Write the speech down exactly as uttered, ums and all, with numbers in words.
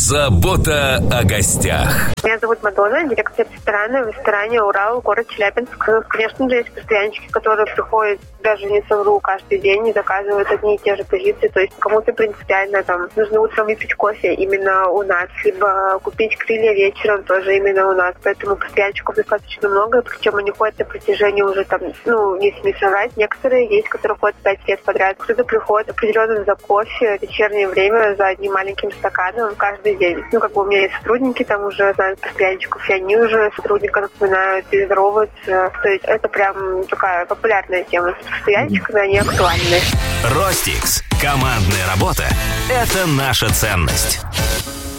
Забота о гостях. Меня зовут Мадонна, директор ресторана в ресторане «Урал», город Челябинск. Конечно, есть постоянщики, которые приходят, даже не совру, каждый день и заказывают одни и те же позиции. То есть кому-то принципиально там нужно утром выпить кофе именно у нас, либо купить крылья вечером тоже именно у нас. Поэтому постоянщиков достаточно много, причем они ходят на протяжении уже там, ну, если не соврать, некоторые есть, которые ходят пять лет подряд. Кто-то приходит определенно за кофе в вечернее время, за одним маленьким стаканом каждый день. Ну, как бы у меня есть сотрудники, там уже знают постоянщиков, и они уже сотрудников напоминают и здороваются. То есть это прям такая популярная тема. С постоянщиками они актуальны. Ростикс. Командная работа – это наша ценность.